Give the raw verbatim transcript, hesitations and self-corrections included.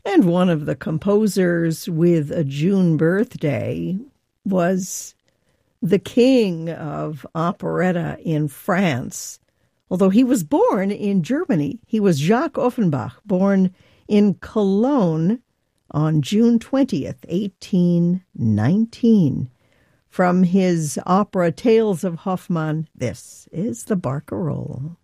And one of the composers with a June birthday was the king of operetta in France. Although he was born in Germany, he was Jacques Offenbach, born in Cologne on June twentieth, eighteen nineteen. From his opera Tales of Hoffmann, this is the Barcarolle.